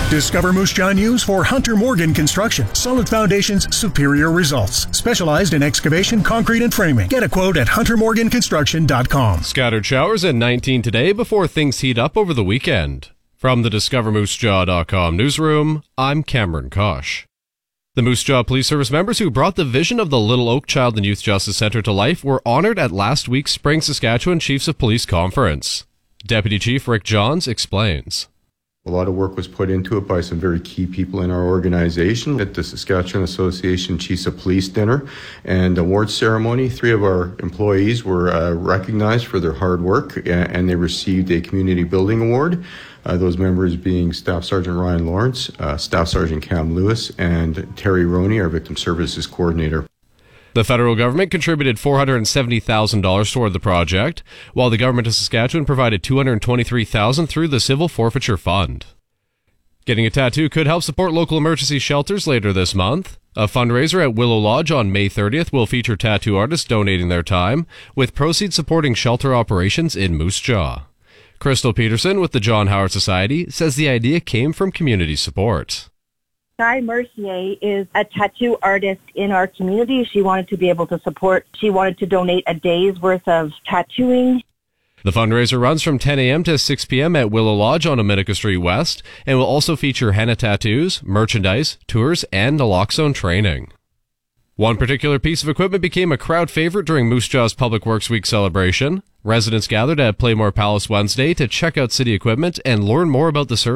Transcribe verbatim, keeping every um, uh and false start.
Discover Moose Jaw News for Hunter Morgan Construction. Solid foundations, superior results. Specialized in excavation, concrete, and framing. Get a quote at hunter morgan construction dot com. Scattered showers at nineteen today before things heat up over the weekend. From the discover moose jaw dot com newsroom, I'm Cameron Kosh. The Moose Jaw Police Service members who brought the vision of the Little Oak Child and Youth Justice Center to life were honored at last week's Spring Saskatchewan Chiefs of Police Conference. Deputy Chief Rick Johns explains. A lot of work was put into it by some very key people in our organization at the Saskatchewan Association Chiefs of Police dinner and awards ceremony. Three of our employees were uh, recognized for their hard work, and they received a community building award. Uh, those members being Staff Sergeant Ryan Lawrence, uh, Staff Sergeant Cam Lewis, and Terry Roney, our Victim Services Coordinator. The federal government contributed four hundred seventy thousand dollars toward the project, while the government of Saskatchewan provided two hundred twenty-three thousand dollars through the Civil Forfeiture Fund. Getting a tattoo could help support local emergency shelters later this month. A fundraiser at Willow Lodge on May thirtieth will feature tattoo artists donating their time, with proceeds supporting shelter operations in Moose Jaw. Crystal Peterson with the John Howard Society says the idea came from community support. Guy Mercier is a tattoo artist in our community. She wanted to be able to support. She wanted to donate a day's worth of tattooing. The fundraiser runs from ten a.m. to six p.m. at Willow Lodge on Ominica Street West and will also feature henna tattoos, merchandise, tours, and naloxone training. One particular piece of equipment became a crowd favorite during Moose Jaw's Public Works Week celebration. Residents gathered at Playmore Palace Wednesday to check out city equipment and learn more about the service.